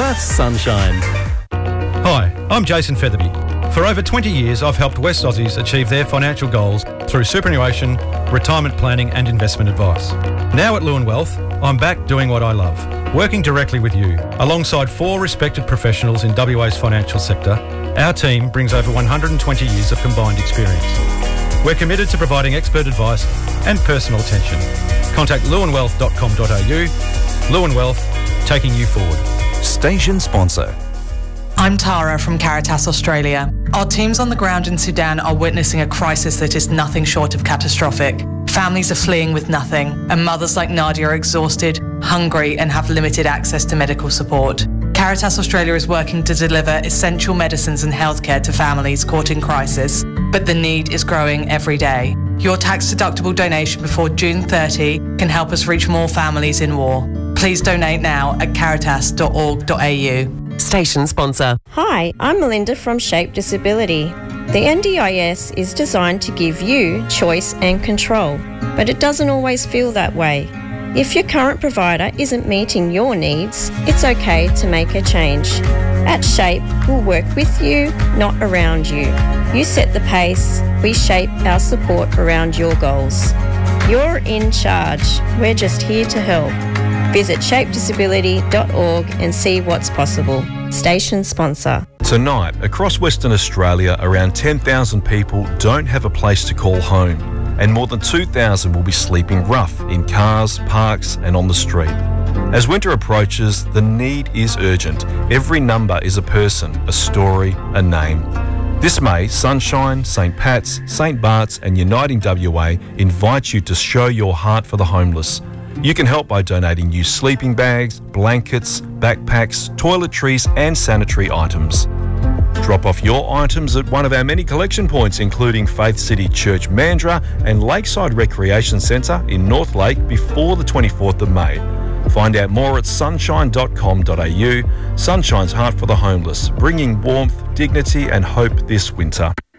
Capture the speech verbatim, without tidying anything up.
That's sunshine. Hi, I'm Jason Featherby. For over twenty years, I've helped West Aussies achieve their financial goals through superannuation, retirement planning and investment advice. Now at Lewin Wealth, I'm back doing what I love, working directly with you. Alongside four respected professionals in W A's financial sector, our team brings over one hundred twenty years of combined experience. We're committed to providing expert advice and personal attention. Contact lewin wealth dot com dot a u. Lewin Wealth, taking you forward. Station sponsor. I'm Tara from Caritas Australia. Our teams on the ground in Sudan are witnessing a crisis that is nothing short of catastrophic. Families are fleeing with nothing, and mothers like Nadia are exhausted, hungry, and have limited access to medical support. Caritas Australia is working to deliver essential medicines and healthcare to families caught in crisis, but the need is growing every day. Your tax-deductible donation before June thirtieth can help us reach more families in war. Please donate now at caritas dot org dot a u. Station sponsor. Hi, I'm Melinda from Shape Disability. The N D I S is designed to give you choice and control, but it doesn't always feel that way. If your current provider isn't meeting your needs, it's okay to make a change. At Shape, we'll work with you, not around you. You set the pace, we shape our support around your goals. You're in charge, we're just here to help. Visit shape disability dot org and see what's possible. Station sponsor. Tonight, across Western Australia, around ten thousand people don't have a place to call home, and more than two thousand will be sleeping rough in cars, parks and on the street. As winter approaches, the need is urgent. Every number is a person, a story, a name. This May, Sunshine, St Pat's, St Bart's and Uniting W A invite you to show your heart for the homeless. You can help by donating new sleeping bags, blankets, backpacks, toiletries and sanitary items. Drop off your items at one of our many collection points, including Faith City Church Mandurah and Lakeside Recreation Centre in North Lake before the twenty-fourth of May. Find out more at sunshine dot com dot a u. Sunshine's Heart for the Homeless, bringing warmth, dignity and hope this winter.